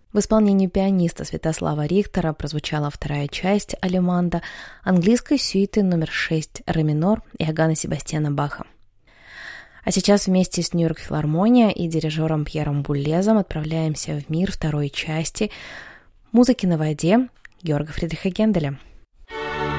В исполнении пианиста Святослава Рихтера прозвучала вторая часть «Алеманда» английской сюиты номер 6 «Ре минор» Иоганна Себастьяна Баха. А сейчас вместе с Нью-Йорк Филармония и дирижером Пьером Буллезом отправляемся в мир второй части «Музыки на воде» Георга Фридриха Генделя.